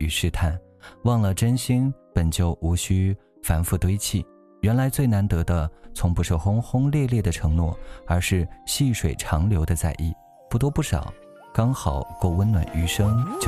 与试探，忘了真心本就无需繁复堆砌。原来最难得的从不是轰轰烈烈的承诺，而是细水长流的在意，不多不少，刚好够温暖余生。